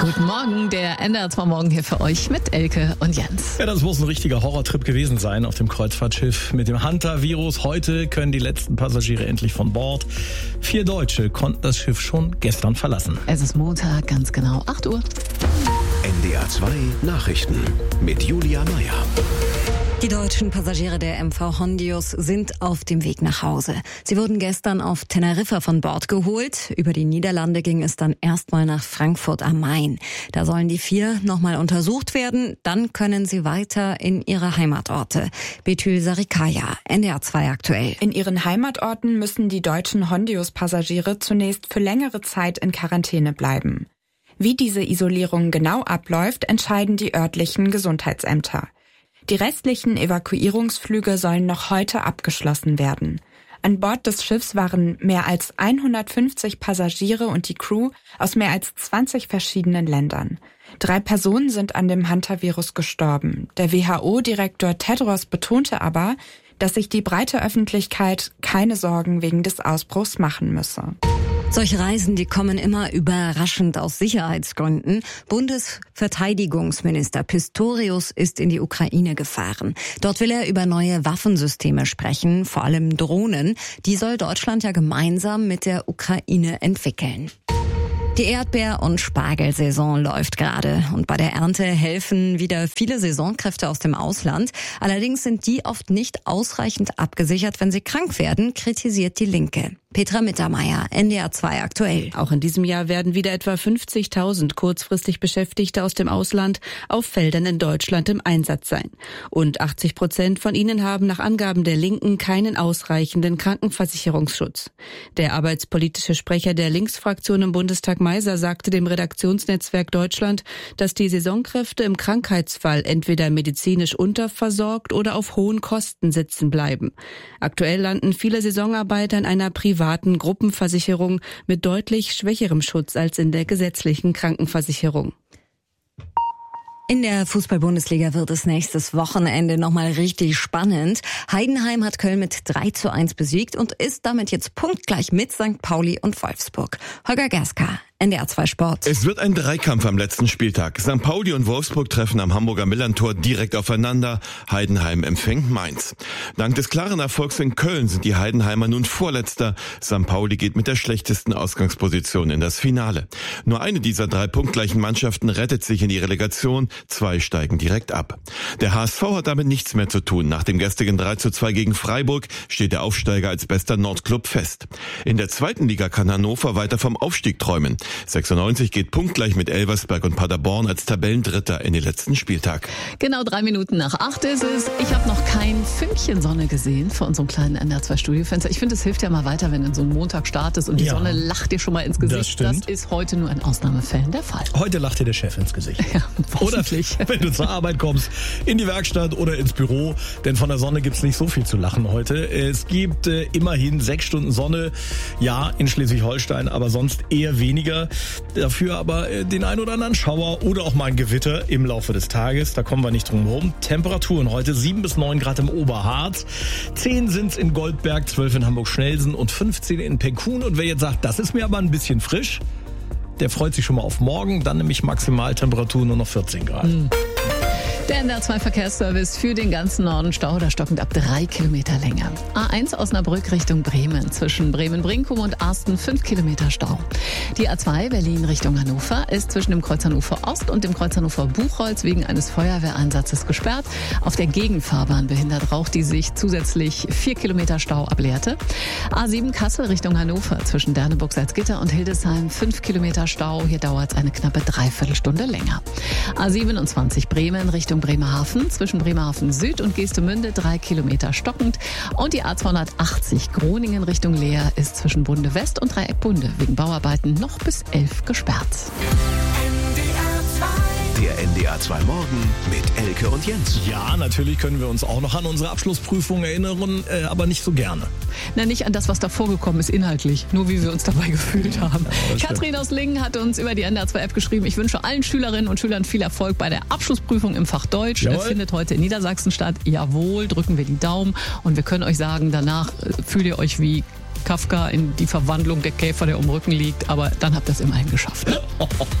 Guten Morgen, der NDR2 Morgen hier für euch mit Elke und Jens. Ja, das muss ein richtiger Horrortrip gewesen sein auf dem Kreuzfahrtschiff mit dem Hunter-Virus. Heute können die letzten Passagiere endlich von Bord. 4 Deutsche konnten das Schiff schon gestern verlassen. Es ist Montag, ganz genau 8 Uhr. NDR2 Nachrichten mit Julia Meyer. Die deutschen Passagiere der MV Hondius sind auf dem Weg nach Hause. Sie wurden gestern auf Teneriffa von Bord geholt. Über die Niederlande ging es dann erstmal nach Frankfurt am Main. Da sollen die 4 nochmal untersucht werden. Dann können sie weiter in ihre Heimatorte. Betül Sarikaya, NDR2 aktuell. In ihren Heimatorten müssen die deutschen Hondius-Passagiere zunächst für längere Zeit in Quarantäne bleiben. Wie diese Isolierung genau abläuft, entscheiden die örtlichen Gesundheitsämter. Die restlichen Evakuierungsflüge sollen noch heute abgeschlossen werden. An Bord des Schiffs waren mehr als 150 Passagiere und die Crew aus mehr als 20 verschiedenen Ländern. 3 Personen sind an dem Hunter-Virus gestorben. Der WHO-Direktor Tedros betonte aber, dass sich die breite Öffentlichkeit keine Sorgen wegen des Ausbruchs machen müsse. Solche Reisen, die kommen immer überraschend aus Sicherheitsgründen. Bundesverteidigungsminister Pistorius ist in die Ukraine gefahren. Dort will er über neue Waffensysteme sprechen, vor allem Drohnen. Die soll Deutschland ja gemeinsam mit der Ukraine entwickeln. Die Erdbeer- und Spargelsaison läuft gerade und bei der Ernte helfen wieder viele Saisonkräfte aus dem Ausland. Allerdings sind die oft nicht ausreichend abgesichert, wenn sie krank werden, kritisiert die Linke. Petra Mittermeier, NDR2 aktuell. Auch in diesem Jahr werden wieder etwa 50.000 kurzfristig Beschäftigte aus dem Ausland auf Feldern in Deutschland im Einsatz sein. Und 80% von ihnen haben nach Angaben der Linken keinen ausreichenden Krankenversicherungsschutz. Der arbeitspolitische Sprecher der Linksfraktion im Bundestag Meiser sagte dem Redaktionsnetzwerk Deutschland, dass die Saisonkräfte im Krankheitsfall entweder medizinisch unterversorgt oder auf hohen Kosten sitzen bleiben. Aktuell landen viele Saisonarbeiter in einer privaten Gruppenversicherung mit deutlich schwächerem Schutz als in der gesetzlichen Krankenversicherung. In der Fußball-Bundesliga wird es nächstes Wochenende nochmal richtig spannend. Heidenheim hat Köln mit 3:1 besiegt und ist damit jetzt punktgleich mit St. Pauli und Wolfsburg. Holger Gerska, NDR2 Sport. Es wird ein Dreikampf am letzten Spieltag. St. Pauli und Wolfsburg treffen am Hamburger Millerntor direkt aufeinander. Heidenheim empfängt Mainz. Dank des klaren Erfolgs in Köln sind die Heidenheimer nun Vorletzter. St. Pauli geht mit der schlechtesten Ausgangsposition in das Finale. Nur eine dieser 3 punktgleichen Mannschaften rettet sich in die Relegation. 2 steigen direkt ab. Der HSV hat damit nichts mehr zu tun. Nach dem gestrigen 3:2 gegen Freiburg steht der Aufsteiger als bester Nordclub fest. In der 2. Liga kann Hannover weiter vom Aufstieg träumen. 96 geht punktgleich mit Elversberg und Paderborn als Tabellendritter in den letzten Spieltag. Genau 3 Minuten nach 8 ist es. Ich habe noch kein Fünkchen Sonne gesehen vor unserem kleinen NDR2 Studiofenster. Ich finde, es hilft ja mal weiter, wenn du so einen Montag startest und die Sonne lacht dir schon mal ins Gesicht. Das stimmt. Das ist heute nur in Ausnahmefällen der Fall. Heute lacht dir der Chef ins Gesicht. Ja, oder wenn du zur Arbeit kommst, in die Werkstatt oder ins Büro. Denn von der Sonne gibt's nicht so viel zu lachen heute. Es gibt immerhin 6 Stunden Sonne, ja, in Schleswig-Holstein, aber sonst eher weniger. Dafür aber den ein oder anderen Schauer oder auch mal ein Gewitter im Laufe des Tages. Da kommen wir nicht drum herum. Temperaturen heute 7 bis 9 Grad im Oberharz. 10 sind's in Goldberg, 12 in Hamburg-Schnelsen und 15 in Penkun. Und wer jetzt sagt, das ist mir aber ein bisschen frisch, der freut sich schon mal auf morgen. Dann nämlich Maximaltemperatur nur noch 14 Grad. Der NDR2 Verkehrsservice für den ganzen Norden Stau oder stockend ab 3 Kilometer Länge. A1 Osnabrück Richtung Bremen. Zwischen Bremen-Brinkum und Arsten 5 Kilometer Stau. Die A2 Berlin Richtung Hannover ist zwischen dem Kreuz Hannover Ost und dem Kreuz Hannover Buchholz wegen eines Feuerwehreinsatzes gesperrt. Auf der Gegenfahrbahn behindert Rauch, die sich zusätzlich 4 Kilometer Stau ableerte. A7 Kassel Richtung Hannover. Zwischen Derneburg-Salzgitter und Hildesheim 5 Kilometer Stau. Hier dauert es eine knappe Dreiviertelstunde länger. A27 Bremen Richtung Bremerhaven. Zwischen Bremerhaven Süd und Geestemünde 3 Kilometer stockend. Und die A280 Groningen Richtung Leer ist zwischen Bunde West und Dreieck Bunde wegen Bauarbeiten noch bis 11 gesperrt. Der NDR2 Morgen mit Elke und Jens. Ja, natürlich können wir uns auch noch an unsere Abschlussprüfung erinnern, aber nicht so gerne. Na, nicht an das, was da vorgekommen ist inhaltlich, nur wie wir uns dabei gefühlt haben. Ja, Katrin aus Lingen hat uns über die NDR2-App geschrieben, ich wünsche allen Schülerinnen und Schülern viel Erfolg bei der Abschlussprüfung im Fach Deutsch. Jawohl. Findet heute in Niedersachsen statt. Jawohl, drücken wir die Daumen und wir können euch sagen, danach fühlt ihr euch wie Kafka in die Verwandlung der Käfer, der um den Rücken liegt, aber dann habt ihr es immerhin geschafft. Ne?